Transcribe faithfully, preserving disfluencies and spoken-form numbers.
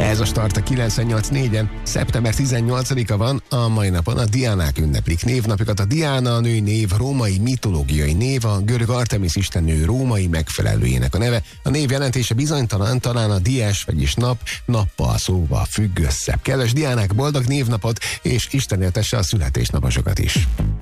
Ez a Start a kilencvennyolc négyen. Szeptember tizennyolcadika van, a mai napon a Diánák ünneplik névnapjukat. A Diana a női név, római mitológiai név, a görög Artemis istennő római megfelelőjének a neve. A név jelentése bizonytalan, talán a dies, vagyis nap, nappal szóval függ össze. Kedves Diánák, boldog névnapot, és Isten éltesse a születésnaposokat is!